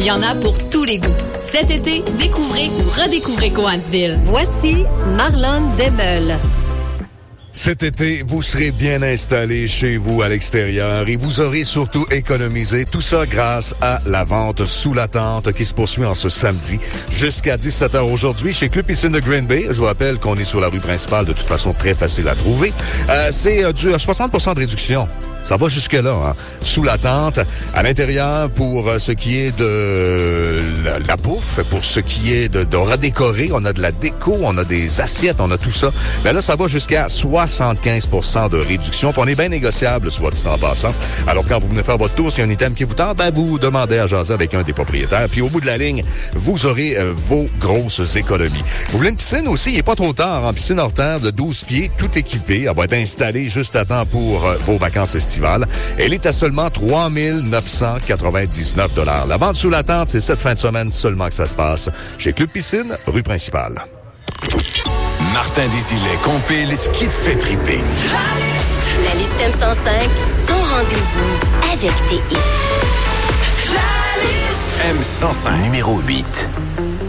y en a pour tous les goûts. Cet été, découvrez ou redécouvrez Coansville. Voici Marlon Demel. Cet été, vous serez bien installé chez vous à l'extérieur et vous aurez surtout économisé. Tout ça grâce à la vente sous la tente qui se poursuit en ce samedi jusqu'à 17h aujourd'hui chez Club Piscine de Green Bay. Je vous rappelle qu'on est sur la rue principale, de toute façon très facile à trouver. C'est du 60% de réduction. Ça va jusque-là, hein? Sous la tente, à l'intérieur, pour ce qui est de la bouffe, pour ce qui est de redécorer, on a de la déco, on a des assiettes, on a tout ça. Mais là, ça va jusqu'à 75% de réduction. Puis on est bien négociable, soit dit en passant. Alors, quand vous venez faire votre tour, s'il y a un item qui vous tente, ben, vous demandez à jaser avec un des propriétaires. Puis au bout de la ligne, vous aurez vos grosses économies. Vous voulez une piscine aussi? Il n'est pas trop tard. En piscine hors terre de 12 pieds, tout équipé. Elle va être installée juste à temps pour vos vacances estivales. Elle est à seulement 3 999 $. La vente sous la tente, c'est cette fin de semaine seulement que ça se passe. Chez Club Piscine, rue principale. Martin Désilet compile ce qui te fait triper. La liste M105, ton rendez-vous avec tes hits. M105, numéro 8.